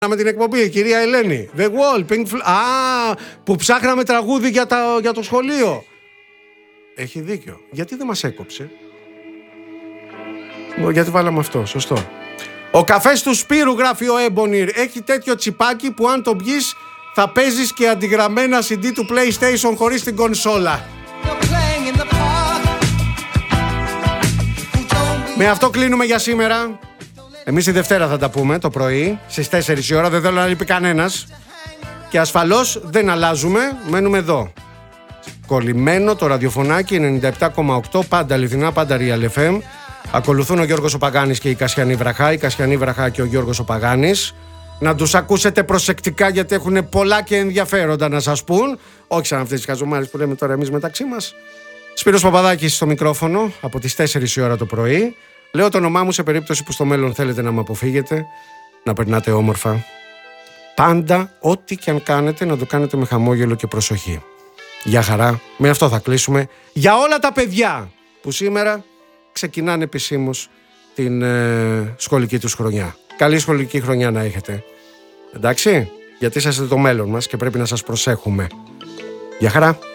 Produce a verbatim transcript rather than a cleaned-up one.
με την εκπομπή, κυρία Ελένη. The Wall, Pink Floyd. Α, που ψάχναμε τραγούδι για, τα, για το σχολείο. Έχει δίκιο. Γιατί δεν μας έκοψε? Γιατί βάλαμε αυτό, σωστό. Ο καφές του Σπύρου, γράφει ο Έμπονιρ, έχει τέτοιο τσιπάκι που αν το πιεις θα παίζεις και αντιγραμμένα σι ντι του PlayStation χωρίς την κονσόλα. Με αυτό κλείνουμε για σήμερα. Εμείς τη Δευτέρα θα τα πούμε το πρωί στις τέσσερις η ώρα, δεν θέλω να λείπει κανένας. Και ασφαλώς δεν αλλάζουμε, μένουμε εδώ. Κολλημένο το ραδιοφωνάκι ενενήντα επτά κόμμα οκτώ, πάντα αληθινά, πάντα Real εφ εμ. Ακολουθούν ο Γιώργος ο Παγάνης και η Κασιανή Βραχά, η Κασιανή Βραχά και ο Γιώργος ο Παγάνης. Να τους ακούσετε προσεκτικά γιατί έχουν πολλά και ενδιαφέροντα να σας πούν. Όχι σαν αυτές τις χαζομάρες που λέμε τώρα εμείς μεταξύ μας. Σπύρος Παπαδάκης στο μικρόφωνο από τις τέσσερις η ώρα το πρωί. Λέω το όνομά μου σε περίπτωση που στο μέλλον θέλετε να με αποφύγετε. Να περνάτε όμορφα. Πάντα, ό,τι και αν κάνετε, να το κάνετε με χαμόγελο και προσοχή. Γεια χαρά. Με αυτό θα κλείσουμε. Για όλα τα παιδιά που σήμερα ξεκινάνε επισήμως την ε, σχολική τους χρονιά. Καλή σχολική χρονιά να έχετε. Εντάξει, γιατί είσαστε το μέλλον μας και πρέπει να σας προσέχουμε. Γεια χαρά.